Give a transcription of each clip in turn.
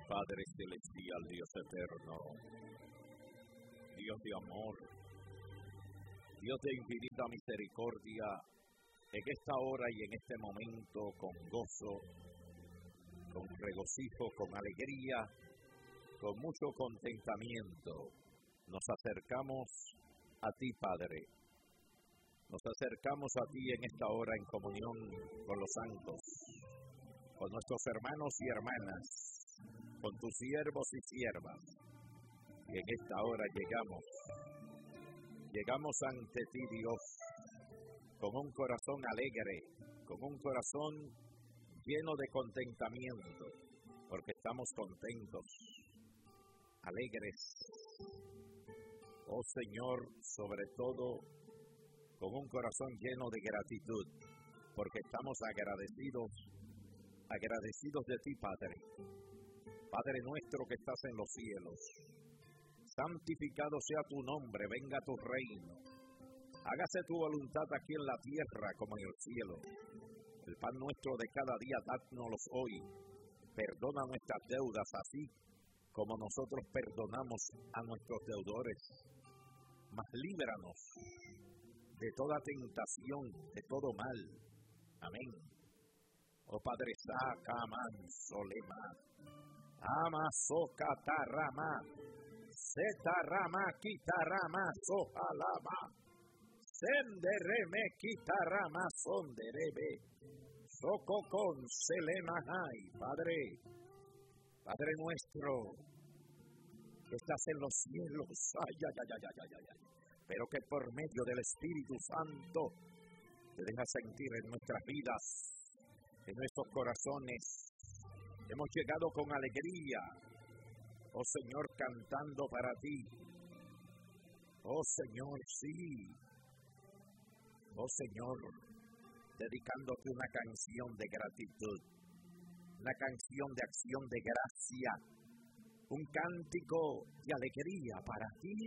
Padre celestial, Dios eterno, Dios de amor, Dios de infinita misericordia, en esta hora y en este momento, con gozo, con regocijo, con alegría, con mucho contentamiento, nos acercamos a ti, Padre. Nos acercamos a ti en esta hora en comunión con los santos, con nuestros hermanos y hermanas, con tus siervos y siervas. Y en esta hora llegamos ante ti, Dios, con un corazón alegre, con un corazón lleno de contentamiento, porque estamos contentos, alegres. Oh Señor, sobre todo, con un corazón lleno de gratitud, porque estamos agradecidos de ti, Padre. Padre nuestro que estás en los cielos, santificado sea tu nombre, venga tu reino. Hágase tu voluntad aquí en la tierra como en el cielo. El pan nuestro de cada día, dádnoslo hoy. Perdona nuestras deudas, así como nosotros perdonamos a nuestros deudores. Mas líbranos de toda tentación, de todo mal. Amén. Oh Padre, saca mansolema, ama soca tarama, setarama quitarama sojalama, sendereme quitarama sonderebe, sococon selemahai. Padre nuestro, que estás en los cielos, pero que por medio del Espíritu Santo te dejas sentir en nuestras vidas, en nuestros corazones. Hemos llegado con alegría, oh Señor, cantando para ti. Oh Señor, sí. Oh Señor, dedicándote una canción de gratitud, una canción de acción de gracia, un cántico de alegría para ti.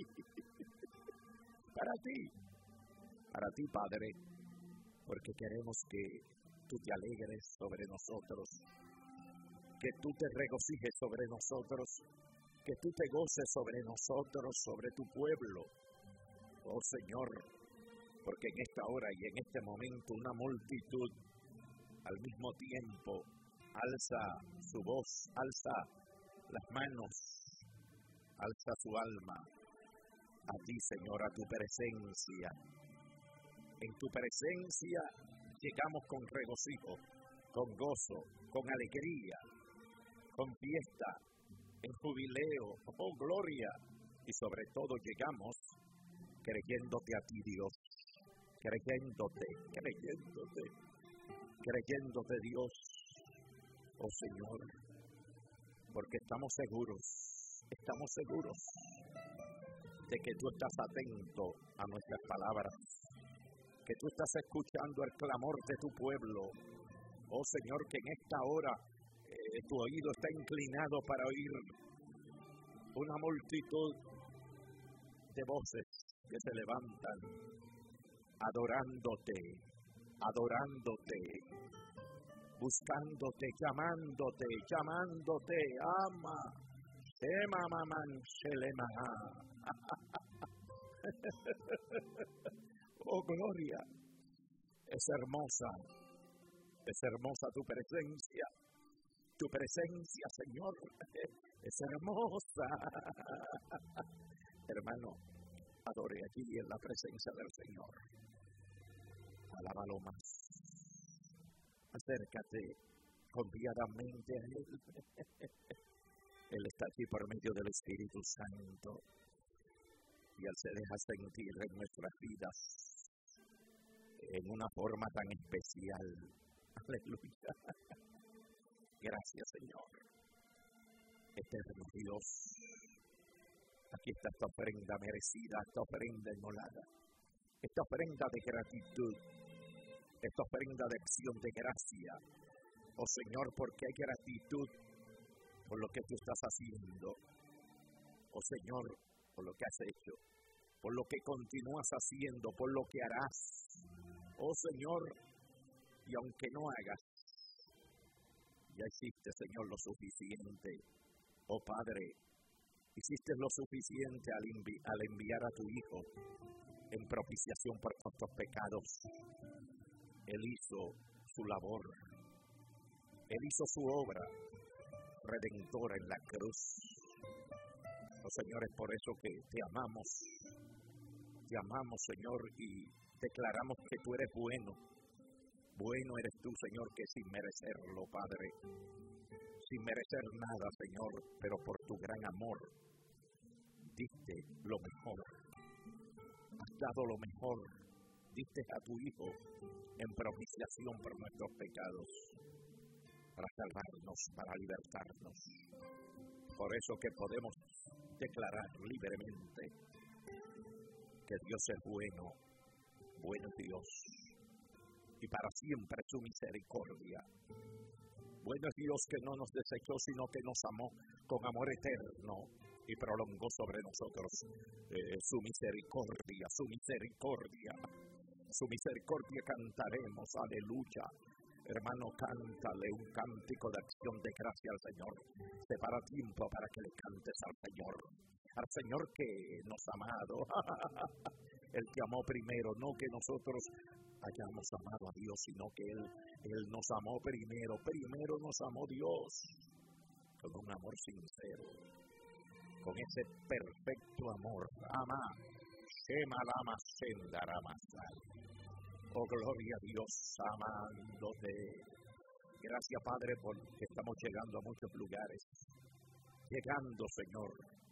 Para ti, Padre, porque queremos que tú te alegres sobre nosotros, que tú te regocijes sobre nosotros, que tú te goces sobre nosotros, sobre tu pueblo. Oh Señor, porque en esta hora y en este momento una multitud al mismo tiempo alza su voz, alza las manos, alza su alma a ti, Señor, a tu presencia. En tu presencia llegamos con regocijo, con gozo, con alegría, con fiesta, en jubileo, oh gloria. Y sobre todo llegamos creyéndote a ti, Dios, creyéndote, Dios, oh Señor, porque estamos seguros de que tú estás atento a nuestras palabras, que tú estás escuchando el clamor de tu pueblo. Oh Señor, que en esta hora tu oído está inclinado para oír una multitud de voces que se levantan adorándote, buscándote, llamándote, ama. Oh gloria, es hermosa tu presencia, Señor, es hermosa. Hermano, adore aquí en la presencia del Señor, alábalo más, acércate confiadamente a Él. Él está aquí por medio del Espíritu Santo y Él se deja sentir en nuestras vidas en una forma tan especial. Aleluya. Gracias, Señor. Eterno Dios, aquí está esta ofrenda merecida, esta ofrenda inmolada, esta ofrenda de gratitud, esta ofrenda de acción de gracia. Oh Señor, porque hay gratitud por lo que tú estás haciendo. Oh Señor, por lo que has hecho, por lo que continúas haciendo, por lo que harás. Oh Señor, y aunque no hagas, Ya hiciste, Señor, lo suficiente. Oh Padre, hiciste lo suficiente al enviar a tu Hijo en propiciación por nuestros pecados. Él hizo su labor. Él hizo su obra redentora en la cruz. Oh Señor, es por eso que te amamos. Te amamos, Señor, y declaramos que tú eres bueno. Bueno eres tú, Señor, que sin merecerlo, Padre, sin merecer nada, Señor, pero por tu gran amor, diste lo mejor. Has dado lo mejor. Diste a tu Hijo en propiciación por nuestros pecados, para salvarnos, para libertarnos. Por eso que podemos declarar libremente que Dios es bueno, bueno Dios, y para siempre su misericordia. Bueno es Dios que no nos desechó, sino que nos amó con amor eterno y prolongó sobre nosotros su misericordia, su misericordia. Su misericordia cantaremos, aleluya. Hermano, cántale un cántico de acción de gracia al Señor. Separa tiempo para que le cantes al Señor que nos ha amado. Él te amó primero, no que nosotros hayamos amado a Dios, sino que Él nos amó primero. Primero nos amó Dios con un amor sincero, con ese perfecto amor. Ama, Shema Lama Sendarama. Oh, gloria a Dios, amándote. Gracias, Padre, porque estamos llegando a muchos lugares. Llegando, Señor,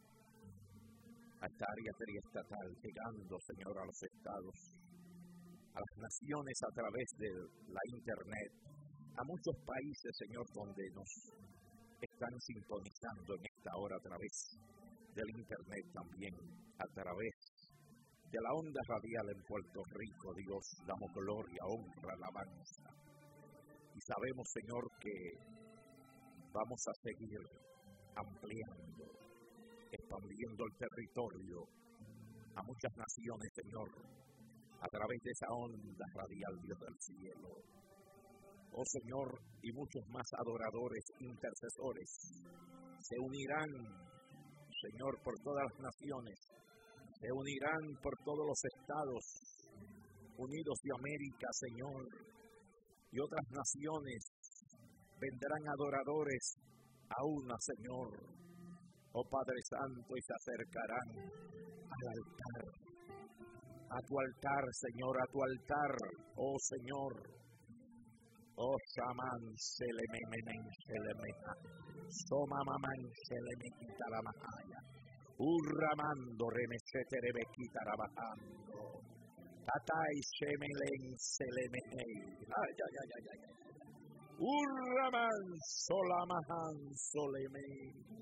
a esta área triestatal. Llegando, Señor, a los estados, a las naciones a través de la internet. A muchos países, Señor, donde nos están sintonizando en esta hora a través del internet también. A través de la onda radial en Puerto Rico, Dios, damos gloria, honra, alabanza. Y sabemos, Señor, que vamos a seguir ampliando, expandiendo el territorio a muchas naciones, Señor, a través de esa onda radial, Dios del cielo. Oh Señor, y muchos más adoradores, intercesores, se unirán, Señor, por todas las naciones. Se unirán por todos los Estados Unidos de América, Señor, y otras naciones vendrán adoradores a una, Señor, oh Padre Santo, y se acercarán al altar, a tu altar, Señor, a tu altar, oh Señor, oh Shaman, Selememen, Selemeja, Somamaman, Selemekita la Mahaya. Urramando remesete rebequita rabajando. Tatai shemelen selemehei. Ay, ay, ay, ay, ay. Urraman solamahan solemei.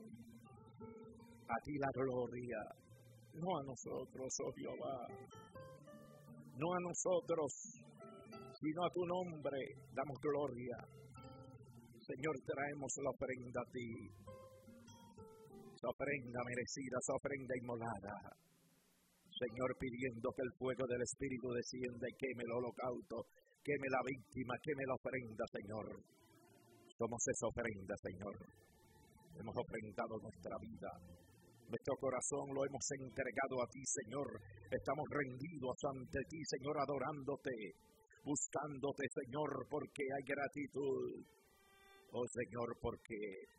A ti la gloria, no a nosotros, oh Jehová. No a nosotros, sino a tu nombre damos gloria. Señor, traemos la ofrenda a ti. Su ofrenda merecida, su ofrenda inmolada. Señor, pidiendo que el fuego del Espíritu descienda y queme el holocausto, queme la víctima, queme la ofrenda, Señor. Somos esa ofrenda, Señor. Hemos ofrendado nuestra vida. Nuestro corazón lo hemos entregado a ti, Señor. Estamos rendidos ante ti, Señor, adorándote, buscándote, Señor, porque hay gratitud. Oh, Señor, porque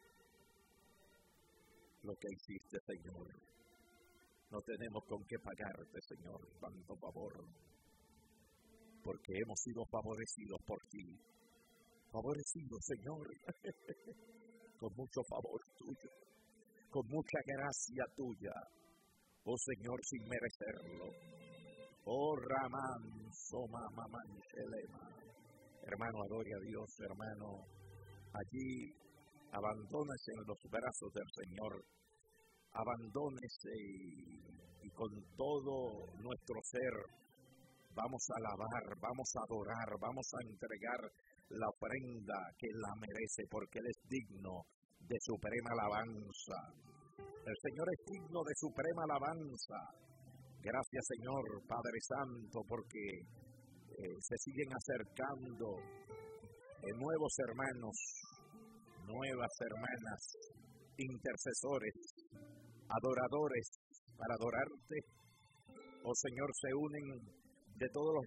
lo que hiciste, Señor, no tenemos con qué pagarte, Señor, tanto favor, porque hemos sido favorecidos por ti, favorecidos, Señor, con mucho favor tuyo, con mucha gracia tuya, oh Señor, sin merecerlo. Oh Ramán, Soma, Mamán, Shelema. Hermano, adore a Dios, hermano, allí abandónese en los brazos del Señor, abandónese y con todo nuestro ser vamos a alabar, vamos a adorar, vamos a entregar la ofrenda que la merece, porque Él es digno de suprema alabanza. El Señor es digno de suprema alabanza. Gracias, Señor, Padre Santo, porque se siguen acercando nuevos hermanos nuevas hermanas, intercesores, adoradores, para adorarte. Oh Señor, se unen de todos los